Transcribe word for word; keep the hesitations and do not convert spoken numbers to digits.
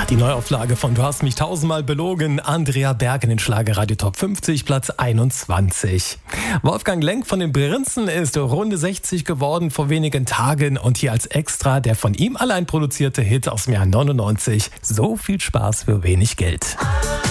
Die Neuauflage von Du hast mich tausendmal belogen, Andrea Berg in den Schlagerradio Top fünfzig, Platz einundzwanzig. Wolfgang Lenk von den Prinzen ist Runde sechzig geworden vor wenigen Tagen und hier als Extra der von ihm allein produzierte Hit aus dem Jahr neunundneunzig. So viel Spaß für wenig Geld.